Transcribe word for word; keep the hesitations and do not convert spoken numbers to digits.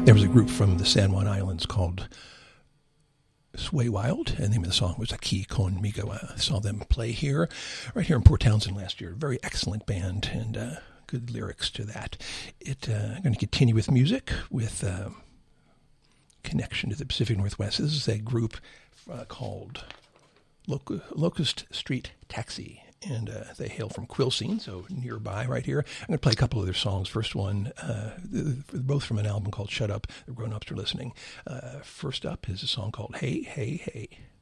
There was a group from the San Juan Islands called Sway Wild, and the name of the song was Aquí Conmigo. I saw them play here, right here in Port Townsend last year. Very excellent band, and uh, good lyrics to that. It, uh, I'm going to continue with music, with uh, connection to the Pacific Northwest. This is a group uh, called Loc- Locust Street Taxi, and uh, they hail from Quilcene, so nearby right here. I'm going to play a couple of their songs. First one, uh, both from an album called Shut Up. The grown-ups are listening. Uh, first up is a song called Hey, Hey, Hey.